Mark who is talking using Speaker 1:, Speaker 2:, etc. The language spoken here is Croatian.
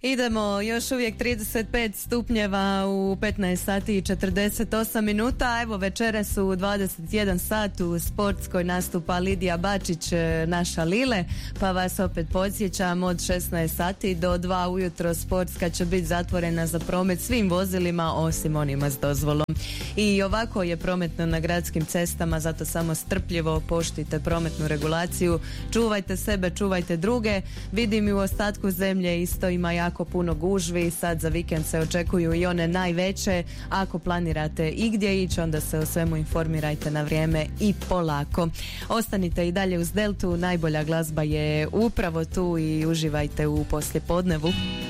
Speaker 1: Idemo, još uvijek 35 stupnjeva u 15 sati i 48 minuta. Evo, večere su 21 sat, u sportskoj nastupa Lidija Bačić, naša Lile, pa vas opet podsjećam, od 16 sati do 2 ujutro sportska će biti zatvorena za promet svim vozilima osim onima s dozvolom. I ovako je prometno na gradskim cestama, zato samo strpljivo poštujte prometnu regulaciju, čuvajte sebe, čuvajte druge. Vidim i u ostatku zemlje isto ima jako puno gužvi, sad za vikend se očekuju i one najveće. Ako planirate i gdje ići, onda se o svemu informirajte na vrijeme i polako. Ostanite i dalje uz Deltu, najbolja glazba je upravo tu i uživajte u poslijepodnevu.